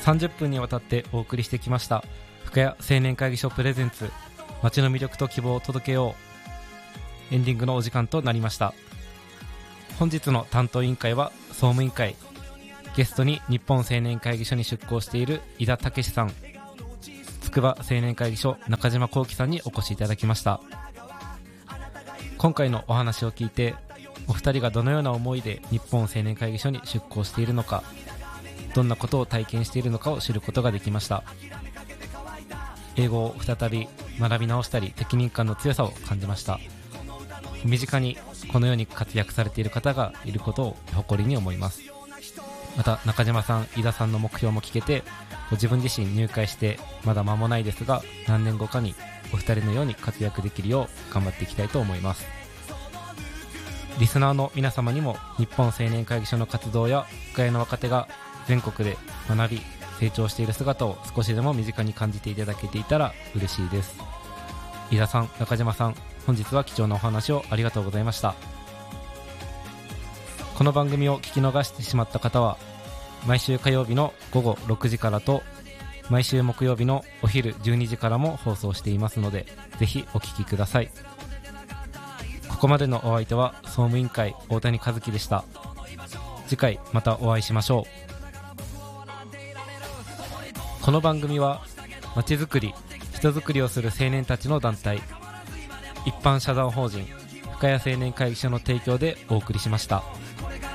30分にわたってお送りしてきました深谷青年会議所プレゼンツ、街の魅力と希望を届けよう。エンディングのお時間となりました。本日の担当委員会は総務委員会、ゲストに日本青年会議所に出向している井田武さん、筑波青年会議所中島幸喜さんにお越しいただきました。今回のお話を聞いて、お二人がどのような思いで日本青年会議所に出向しているのか、どんなことを体験しているのかを知ることができました。英語を再び学び直したり、責任感の強さを感じました。身近にこのように活躍されている方がいることを誇りに思います。また中島さん、井田さんの目標も聞けて、自分自身入会してまだ間もないですが、何年後かにお二人のように活躍できるよう頑張っていきたいと思います。リスナーの皆様にも日本青年会議所の活動や深谷の若手が全国で学び成長している姿を少しでも身近に感じていただけていたら嬉しいです。井田さん、中島さん、本日は貴重なお話をありがとうございました。この番組を聞き逃してしまった方は、毎週火曜日の午後6時からと毎週木曜日のお昼12時からも放送していますので、ぜひお聞きください。ここまでのお相手は総務委員会大谷和樹でした。次回またお会いしましょう。この番組はまちづくり、人づくりをする青年たちの団体、一般社団法人深谷青年会議所の提供でお送りしました。